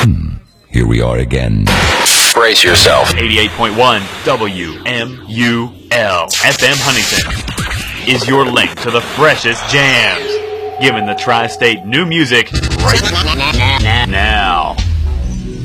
Here we are again. Brace yourself. 88.1 WMUL FM Huntington is your link to the freshest jams, giving the tri-state new music right now.